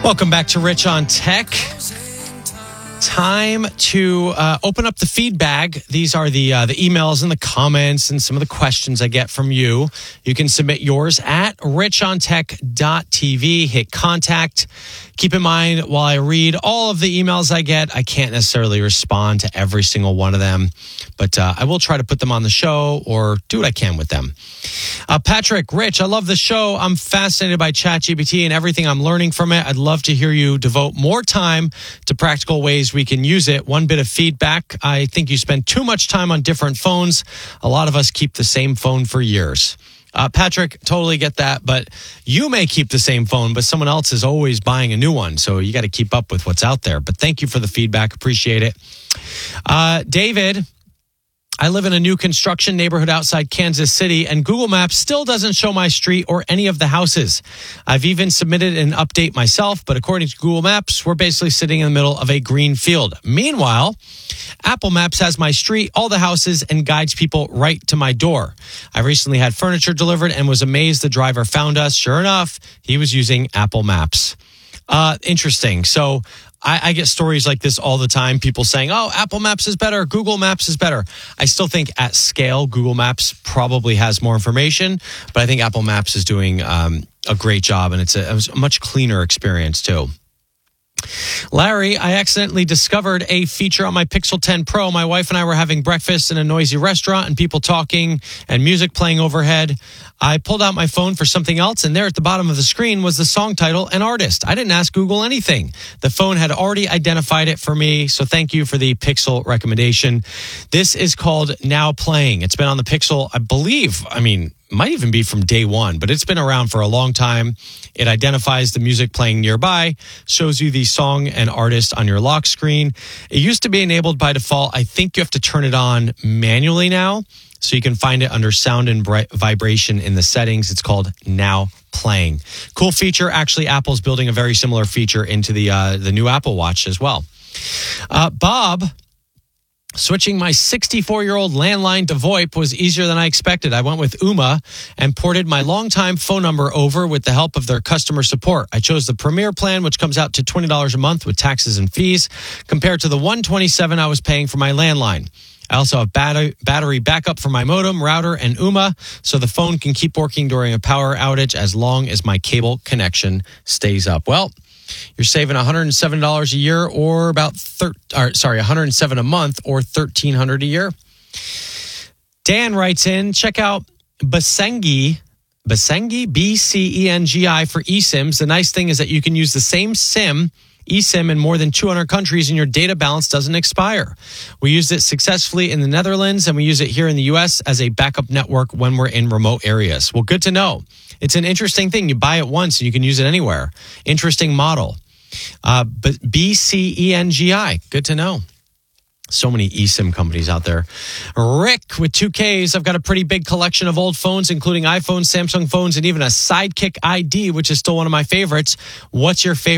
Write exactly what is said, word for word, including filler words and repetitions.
Welcome back to Rich on Tech. Time to uh, open up the feed bag. These are the uh, the emails and the comments and some of the questions I get from you. You can submit yours at rich on tech dot t v. Hit contact. Keep in mind, while I read all of the emails I get, I can't necessarily respond to every single one of them, but uh, I will try to put them on the show or do what I can with them. Uh, Patrick, Rich, I love the show. I'm fascinated by ChatGPT and everything I'm learning from it. I'd love to hear you devote more time to practical ways we can use it. One bit of feedback: I think you spend too much time on different phones. A lot of us keep the same phone for years. Uh, Patrick, totally get that, but you may keep the same phone, but someone else is always buying a new one, so you got to keep up with what's out there. But thank you for the feedback. Appreciate it. Uh, David, I live in a new construction neighborhood outside Kansas City, and Google Maps still doesn't show my street or any of the houses. I've even submitted an update myself, but according to Google Maps, we're basically sitting in the middle of a green field. Meanwhile, Apple Maps has my street, all the houses, and guides people right to my door. I recently had furniture delivered and was amazed the driver found us. Sure enough, he was using Apple Maps. Uh, interesting. So I, I get stories like this all the time. People saying, oh, Apple Maps is better. Google Maps is better. I still think at scale, Google Maps probably has more information, but I think Apple Maps is doing um, a great job, and it's a, it's a much cleaner experience too. Larry, I accidentally discovered a feature on my Pixel ten Pro. My wife and I were having breakfast in a noisy restaurant and people talking and music playing overhead. I pulled out my phone for something else, and there at the bottom of the screen was the song title and artist. I didn't ask Google anything. The phone had already identified it for me, so thank you for the Pixel recommendation. This is called Now Playing. It's been on the Pixel, I believe, I mean, might even be from day one, but it's been around for a long time. It identifies the music playing nearby, shows you the song and artist on your lock screen. It used to be enabled by default. I think you have to turn it on manually now, so you can find it under sound and bright vibration in the settings. It's called Now Playing. Cool feature. Actually, Apple's building a very similar feature into the uh, the new Apple Watch as well. Uh, Bob, switching my sixty-four-year-old landline to VoIP was easier than I expected. I went with Ooma and ported my longtime phone number over with the help of their customer support. I chose the Premier plan, which comes out to twenty dollars a month with taxes and fees, compared to the one hundred twenty-seven dollars I was paying for my landline. I also have battery, battery backup for my modem, router, and Ooma, so the phone can keep working during a power outage as long as my cable connection stays up. Well, you're saving one hundred seven dollars a year, or about thir- or, sorry, one hundred seven dollars a month, or thirteen hundred dollars a year. Dan writes in, check out Basengi, Basengi, B C E N G I for eSIMs. The nice thing is that you can use the same SIM, eSIM, in more than two hundred countries, and your data balance doesn't expire. We used it successfully in the Netherlands, and we use it here in the U S as a backup network when we're in remote areas. Well, good to know. It's an interesting thing. You buy it once and you can use it anywhere. Interesting model. Uh, but B C E N G I, good to know. So many eSIM companies out there. Rick with two Ks. I've got a pretty big collection of old phones, including iPhones, Samsung phones, and even a Sidekick I D, which is still one of my favorites. What's your favorite?